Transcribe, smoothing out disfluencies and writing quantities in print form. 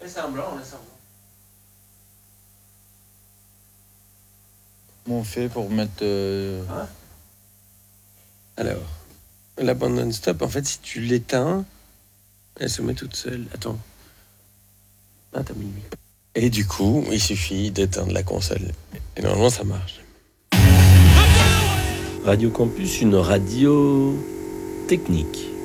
Comment on fait pour mettre... Alors, la bande non-stop, en fait, si tu l'éteins, elle se met toute seule. Attends. Ah, t'as mis le micro. Et du coup, il suffit d'éteindre la console. Et normalement, ça marche. Radio Campus, une radio technique.